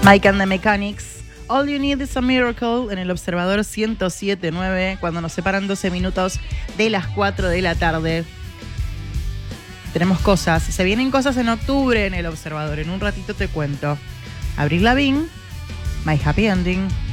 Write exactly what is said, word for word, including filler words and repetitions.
Mike and the Mechanics, All You Need Is a Miracle, en el Observador ciento siete punto nueve, cuando nos separan doce minutos de las cuatro de la tarde. Tenemos cosas, se vienen cosas en octubre en el Observador, en un ratito te cuento. Avril Lavigne, My Happy Ending.